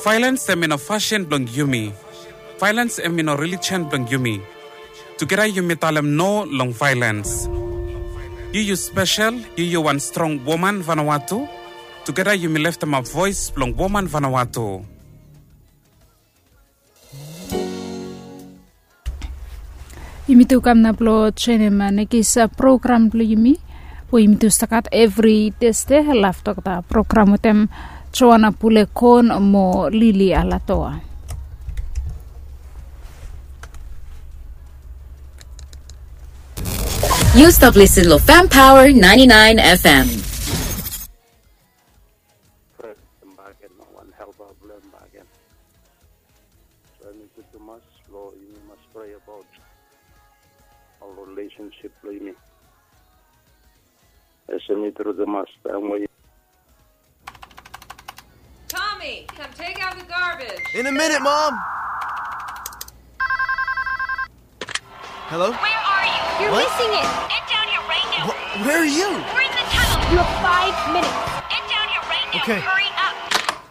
Violence emino fashion blong yumi. Violence emino religion blong yumi. Together yumi talem no long violence. You special, you one strong woman Vanuatu. Together yumi left my voice blong woman Vanuatu. Imitu kam na plo chenema nekisa program plo yumi. Po imitu stakat every teste lafto kata program utem choana pule kon mo lili alatoa. You stop listening to Fam Power 99 FM. You must pray about our relationship with me. Through the master. Tommy, come take out the garbage. In a minute, Mom. Hello? Where are you? You're missing it. Get down here right now. Where are you? We're in the tunnel. You have 5 minutes. Get down here right now. Okay. Hurry